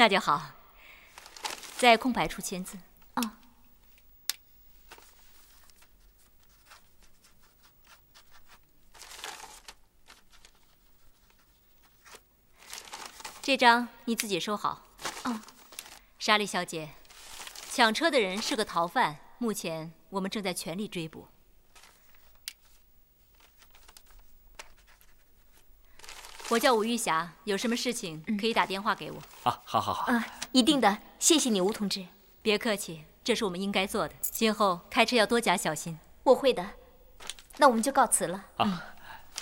那就好。在空白处签字。 哦。 这张你自己收好。 哦。 莎莉小姐，抢车的人是个逃犯，目前我们正在全力追捕。我叫吴玉霞，有什么事情可以打电话给我。 啊，好。 一定的，谢谢你，吴同志。 别客气，这是我们应该做的。今后开车要多加小心。 我会的。那我们就告辞了。 啊。